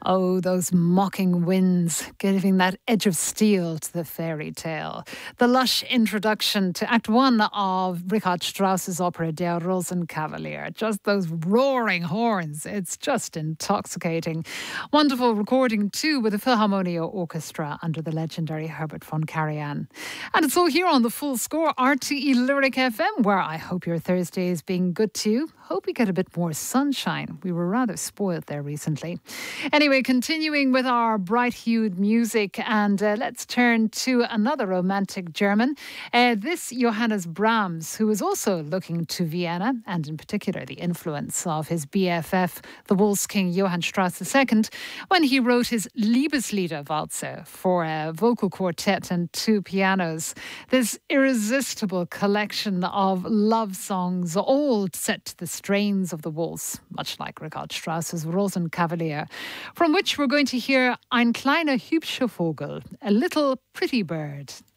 Oh, those mocking winds, giving that edge of steel to the fairy tale. The lush introduction to Act One of Richard Strauss's opera Der Rosenkavalier. Just those roaring horns. It's just intoxicating. Wonderful recording, too, with the Philharmonia Orchestra under the legendary Herbert von Karajan. And it's all here on the Full Score, RTE Lyric FM, where I hope your Thursday is being good to you. Hope you get a bit more sunshine. We were rather spoiled there recently. Anyway, continuing with our bright-hued music, and let's turn to another romantic German. This Johannes Brahms, who was also looking to Vienna, and in particular the influence of his BFF, the Waltz King Johann Strauss II, when he wrote his Liebeslieder Waltz for a vocal quartet and two pianos. This irresistible collection of love songs, all set to the strains of the waltz, much like Richard Strauss's Rosenkavalier, from which we're going to hear Ein kleiner hübscher Vogel, a little pretty bird.